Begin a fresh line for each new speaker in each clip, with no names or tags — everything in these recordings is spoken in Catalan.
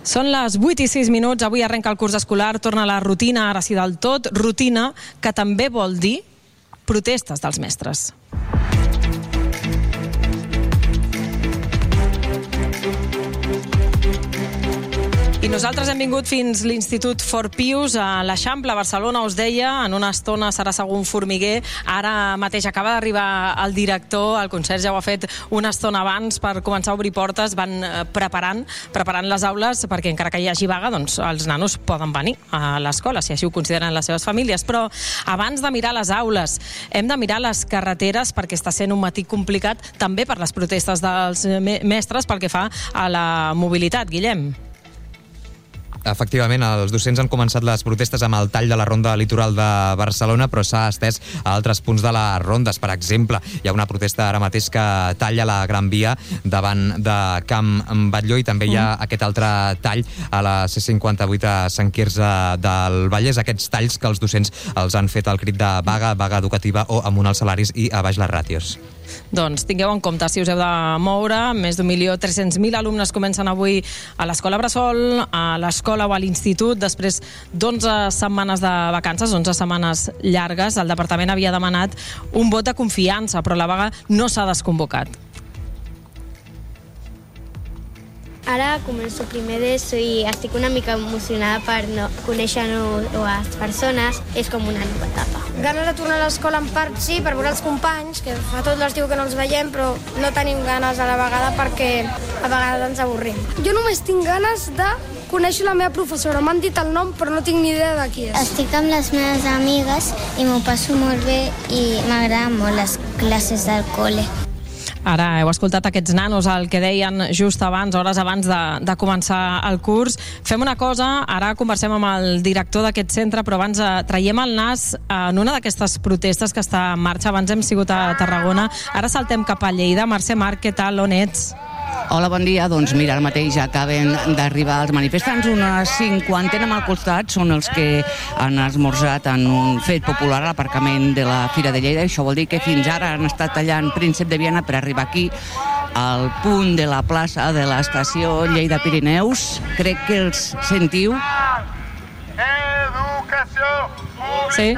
Són les 8:06. Avui arrenca el curs escolar, torna la rutina, ara sí del tot, rutina que també vol dir protestes dels mestres. I nosaltres hem vingut fins l'Institut For Pius a l'Eixample, a Barcelona, us deia, en una estona serà segur un formiguer. Ara mateix acaba d'arribar el director, el conserge ho ha fet una estona abans per començar a obrir portes, van preparant les aules perquè encara que hi hagi vaga, doncs els nanos poden venir a l'escola, si així ho consideren les seves famílies. Però abans de mirar les aules, hem de mirar les carreteres perquè està sent un matí complicat també per les protestes dels mestres pel que fa a la mobilitat. Guillem.
Efectivament, els docents han començat les protestes amb el tall de la ronda litoral de Barcelona, però s'ha estès a altres punts de les rondes. Per exemple, hi ha una protesta ara mateix que talla la Gran Via davant de Can Batlló i també hi ha aquest altre tall a la C58 a Sant Quirze del Vallès. Aquests talls que els docents els han fet al crit de vaga educativa o amunt els salaris i a baix les ràtios.
Doncs tingueu en compte si us heu de moure. Més d'1.300.000 alumnes comencen avui a l'escola Bressol, a l'escola o a l'institut, després d'11 setmanes de vacances, 11 setmanes llargues. El departament havia demanat un vot de confiança, però la vaga no s'ha desconvocat.
Ara començo primer d'ESO i estic una mica emocionada per conèixer noves persones. És com una nova etapa.
Ganes de tornar a l'escola en part, sí, per veure els companys, que fa tot l'estiu que no els veiem, però no tenim ganes a la vegada perquè a vegades ens avorrim. Jo només tinc ganes de conèixer la meva professora. M'han dit el nom, però no tinc ni idea de qui és.
Estic amb les meves amigues i m'ho passo molt bé i m'agraden molt les classes del col·le.
Ara heu escoltat aquests nanos el que deien just abans, hores abans de començar el curs. Fem una cosa, ara conversem amb el director d'aquest centre, però abans traiem el nas en una d'aquestes protestes que està en marxa. Abans hem sigut a Tarragona, ara saltem cap a Lleida. Mercè Marc, què tal, on ets?
Hola, bon dia. Doncs mira, ara mateix acaben d'arribar els manifestants, una cinquantena al costat, són els que han esmorzat en un fet popular a l'aparcament de la Fira de Lleida. Això vol dir que fins ara han estat tallant Príncep de Viana per arribar aquí, al punt de la plaça de l'estació Lleida-Pirineus. Crec que els sentiu.
Sí.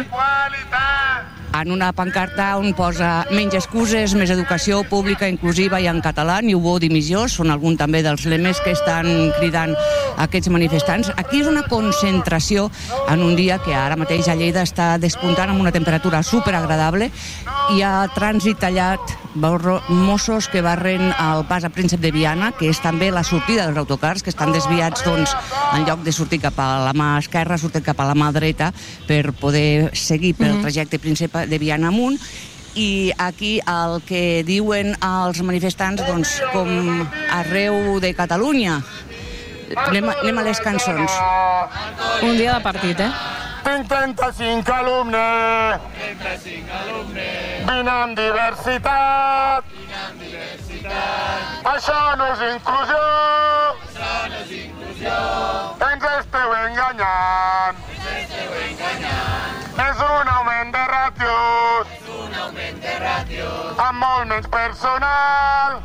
En una pancarta on posa menys excuses, més educació pública, inclusiva i en català, ni hubo dimissió, són algun també dels lemes que estan cridant aquests manifestants. Aquí és una concentració en un dia que ara mateix a Lleida està despuntant amb una temperatura superagradable. Hi ha trànsit tallat, Mossos que barren el pas a Príncep de Viana, que és també la sortida dels autocars, que estan desviats, doncs, en lloc de sortir cap a la mà esquerra, surten cap a la mà dreta per poder seguir pel trajecte Príncep de Viana amunt. I aquí el que diuen els manifestants, doncs, com arreu de Catalunya. Anem a les cançons.
Un dia de partit,
Tinc 35 alumnes. Vine amb diversitat. Això no és inclusió. Ens esteu enganyant. És un augment de ràtios. Amb molt menys personal.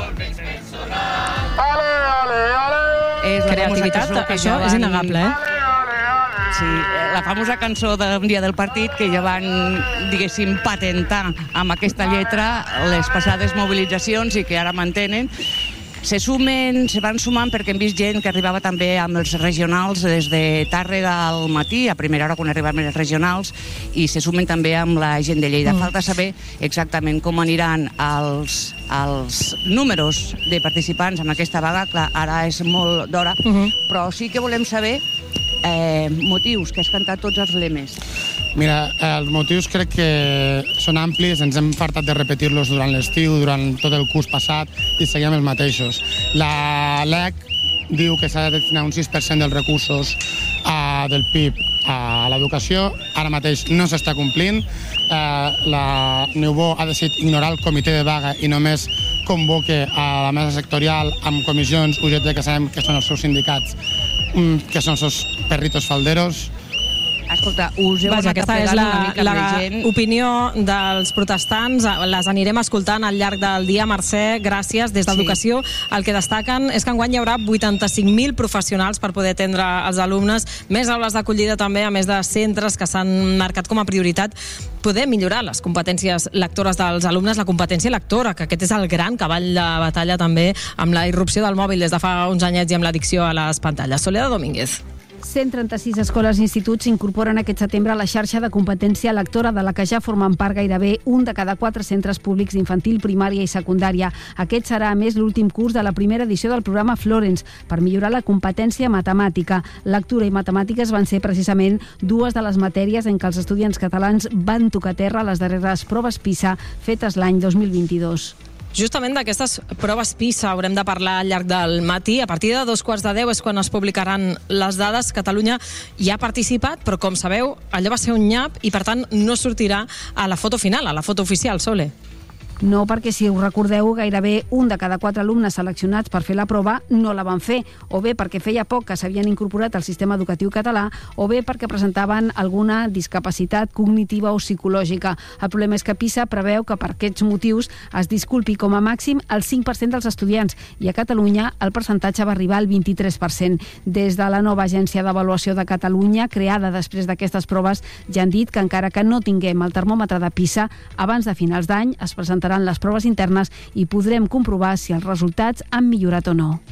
Creativitat, això és innegable,
Sí, la famosa cançó d'un dia del partit que ja van, diguéssim, patentar amb aquesta lletra les passades mobilitzacions i que ara mantenen. Se van sumant perquè hem vist gent que arribava també amb els regionals des de Tàrrega al matí, a primera hora quan arribaven els regionals, i se sumen també amb la gent de Lleida. Falta saber exactament com aniran els números de participants en aquesta vaga. Clar, ara és molt d'hora, però sí que volem saber motius, que has cantat tots els lemes.
Mira, els motius crec que són amplis, ens hem fartat de repetir-los durant l'estiu, durant tot el curs passat, i seguim els mateixos. La LEC diu que s'ha de destinar un 6% dels recursos del PIB a l'educació. Ara mateix no s'està complint. La Neubó ha decidit ignorar el comitè de vaga i només convoque a la mesa sectorial amb comissions UGT, que sabem que són els seus sindicats, que són els seus perritos falderos.
Escolta, us heu anat
aquesta és
aplegant una mica amb la gent.
l'opinió dels protestants. Les anirem escoltant al llarg del dia. Mercè, gràcies. Des d'Educació el que destaquen és que enguany hi haurà 85.000 professionals per poder atendre els alumnes, més aules d'acollida també, a més de centres que s'han marcat com a prioritat poder millorar les competències lectores dels alumnes, la competència lectora, que aquest és el gran cavall de batalla també amb la irrupció del mòbil des de fa uns anyets i amb l'addicció a les pantalles. Soledad Domínguez.
136 escoles i instituts s'incorporen aquest setembre a la xarxa de competència lectora, de la que ja formen part gairebé un de cada 4 centres públics d'infantil, primària i secundària. Aquest serà, a més, l'últim curs de la primera edició del programa Florence per millorar la competència matemàtica. Lectura i matemàtiques van ser precisament dues de les matèries en què els estudiants catalans van tocar terra a les darreres proves PISA fetes l'any 2022.
Justament d'aquestes proves PISA haurem de parlar al llarg del matí. A partir de 2:15 és quan es publicaran les dades. Catalunya hi ha participat, però com sabeu, allò va ser un nyap i per tant no sortirà a la foto final, a la foto oficial, Sole.
No, perquè si us recordeu, gairebé un de cada 4 alumnes seleccionats per fer la prova no la van fer, o bé perquè feia poc que s'havien incorporat al sistema educatiu català, o bé perquè presentaven alguna discapacitat cognitiva o psicològica. El problema és que PISA preveu que per aquests motius es disculpi com a màxim el 5% dels estudiants, i a Catalunya el percentatge va arribar al 23%. Des de la nova Agència d'Avaluació de Catalunya, creada després d'aquestes proves, ja han dit que encara que no tinguem el termòmetre de PISA, abans de finals d'any es presentaran les proves internes i podrem comprovar si els resultats han millorat o no.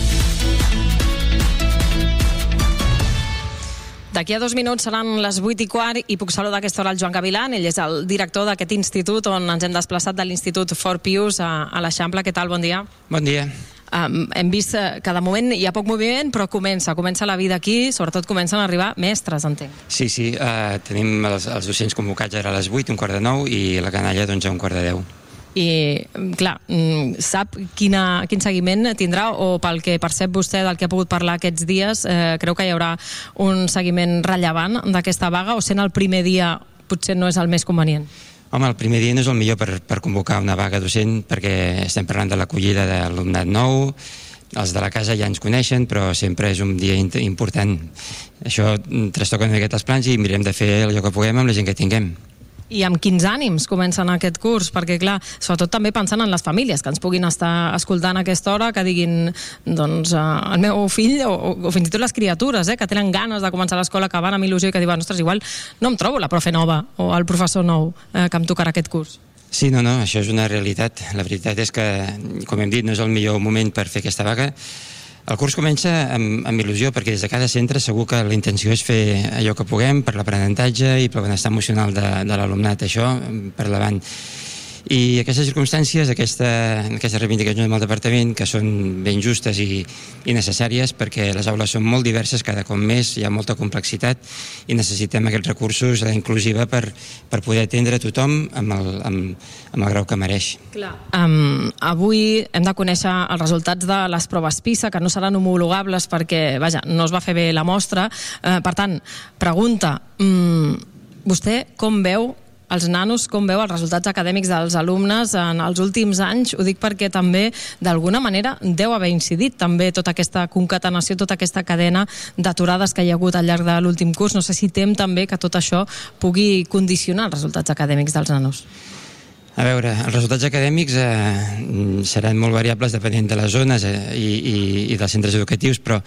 D'aquí a 2 minuts seran les 8:15 i puc saludar a aquesta hora el Joan Gavilán. Ell és el director d'aquest institut on ens hem desplaçat, de l'Institut For Pius a l'Eixample. Què tal? Bon dia.
Bon dia.
Hem vist que de moment hi ha poc moviment, però comença la vida aquí, sobretot comencen a arribar mestres, entenc.
Sí, tenim els docents convocats ara a les 8, 8:45, i la canalla doncs a 9:45.
I, clar, sap quin seguiment tindrà, o pel que percep vostè del que ha pogut parlar aquests dies, creu que hi haurà un seguiment rellevant d'aquesta vaga, o sent el primer dia potser no és el més convenient?
Home, el primer dia no és el millor per convocar una vaga docent, perquè estem parlant de l'acollida d'alumnat nou, els de la casa ja ens coneixen, però sempre és un dia important. Això trastoca una miqueta els plans i mirem de fer allò que puguem amb la gent que tinguem.
I amb quins ànims comencen aquest curs? Perquè, clar, sobretot també pensant en les famílies que ens puguin estar escoltant a aquesta hora, que diguin, doncs, el meu fill, o fins i tot les criatures, que tenen ganes de començar l'escola, que van amb il·lusió i que diuen, ostres, igual no em trobo la profe nova o el professor nou que em tocarà aquest curs.
Sí, no, això és una realitat. La veritat és que, com hem dit, no és el millor moment per fer aquesta vaga. El curs comença amb il·lusió, perquè des de cada centre segur que la intenció és fer allò que puguem per l'aprenentatge i pel benestar emocional de l'alumnat, això per davant. I aquestes circumstàncies, aquestes reivindicacions amb el departament, que són ben justes i necessàries, perquè les aules són molt diverses, cada cop més, hi ha molta complexitat i necessitem aquests recursos inclusiva per poder atendre tothom amb el grau que mereix.
Clar. Avui hem de conèixer els resultats de les proves PISA, que no seran homologables perquè, vaja, no es va fer bé la mostra. Per tant, pregunta, vostè com veu els nanos, com veu els resultats acadèmics dels alumnes en els últims anys? Ho dic perquè també, d'alguna manera, deu haver incidit també tota aquesta concatenació, tota aquesta cadena d'aturades que hi ha hagut al llarg de l'últim curs. No sé si tem també que tot això pugui condicionar els resultats acadèmics dels nanos.
A veure, els resultats acadèmics seran molt variables depenent de les zones i dels centres educatius, però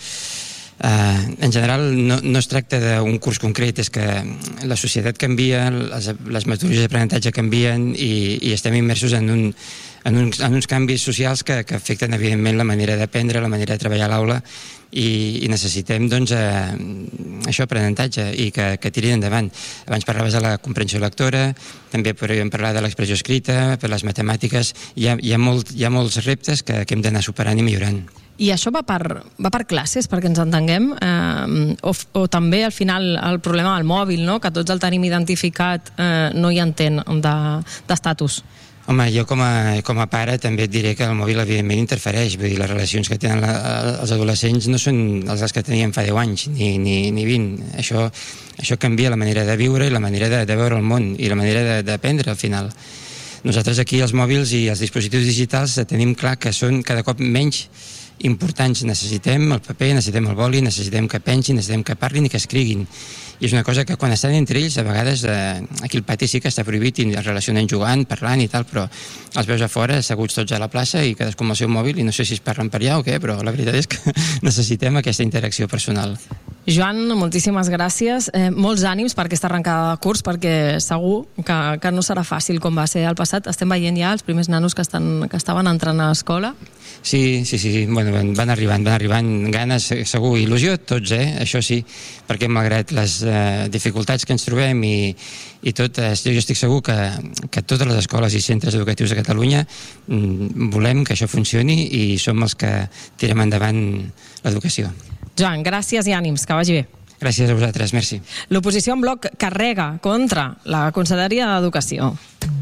en general no es tracta d'un curs concret, és que la societat canvia, les metodologies d'aprenentatge canvien i estem immersos en uns canvis socials que afecten evidentment la manera d'aprendre, la manera de treballar a l'aula, i necessitem doncs això, aprenentatge, i que tirin endavant. Abans parlaves de la comprensió lectora, també podríem parlar de l'expressió escrita, per les matemàtiques. Hi ha molts reptes que hem d'anar superant i millorant.
I això va per classes, perquè ens entenguem, o també al final el problema del mòbil, no? Que tots el tenim identificat, no hi entén d'estatus.
Home, jo com a pare també et diré que el mòbil evidentment interfereix, vull dir, les relacions que tenen els adolescents no són les que teníem fa 10 anys ni 20. Això canvia la manera de viure i la manera de veure el món i la manera d'aprendre al final. Nosaltres aquí els mòbils i els dispositius digitals tenim clar que són cada cop menys importants. Necessitem el paper, necessitem el boli, necessitem que pensin, necessitem que parlin i que escriguin. és una cosa que quan estan entre ells, a vegades aquí al pati sí que està prohibit i es relacionen jugant, parlant i tal, però els veus a fora asseguts tots a la plaça i cadascú amb el seu mòbil i no sé si es parlen per allà o què, però la veritat és que necessitem aquesta interacció personal.
Joan, moltíssimes gràcies. Molts ànims per aquesta arrencada de curs, perquè segur que no serà fàcil com va ser al passat. Estem veient ja els primers nanos que estaven entrant a l'escola.
Sí, bueno, van arribant ganes, segur, il·lusió, tots, això sí, perquè malgrat les dificultats que ens trobem i tot, jo estic segur que totes les escoles i centres educatius de Catalunya volem que això funcioni i som els que tirem endavant l'educació.
Joan, gràcies i ànims, que vagi bé.
Gràcies a vosaltres, merci.
L'oposició en bloc carrega contra la Conselleria d'Educació.